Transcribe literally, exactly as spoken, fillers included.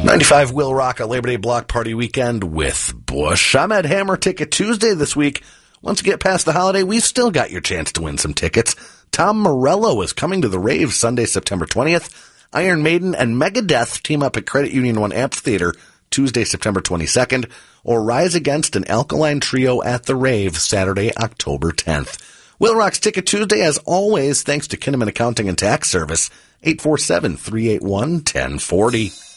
ninety-five will rock a Labor Day block party weekend with Bush. I'm at Hammer Ticket Tuesday this week. Once you get past the holiday, we've still got your chance to win some tickets. Tom Morello is coming to the Rave Sunday, September twentieth. Iron Maiden and Megadeth team up at Credit Union One Amphitheater Tuesday, September twenty-second. Or Rise Against an Alkaline Trio at the Rave Saturday, October tenth. Will Rock's Ticket Tuesday, as always, thanks to Kinnaman Accounting and Tax Service, eight four seven, three eight one, one zero four zero.